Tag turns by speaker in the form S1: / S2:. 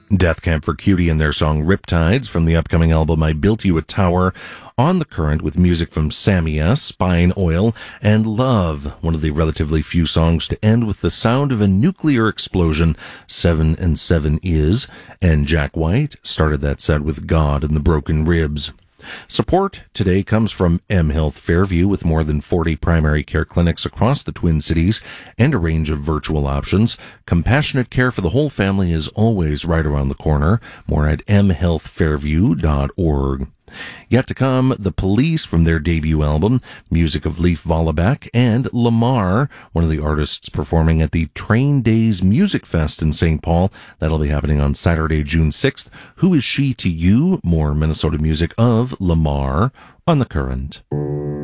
S1: Death Camp for Cutie and their song Riptides from the upcoming album I Built You a Tower. On the Current with music from Samia, Spine Oil, and Love, one of the relatively few songs to end with the sound of a nuclear explosion. 7 and 7 is, and Jack White started that set with God and the Broken Ribs. Support today comes from M Health Fairview, with more than 40 primary care clinics across the Twin Cities and a range of virtual options. Compassionate care for the whole family is always right around the corner. More at mhealthfairview.org. Yet to come, The Police from their debut album, music of Leif Vollebæk, and Lamar, one of the artists performing at the Train Days Music Fest in St. Paul. That'll be happening on Saturday, June 6th. Who is she to you? More Minnesota music of Lamar on The Current.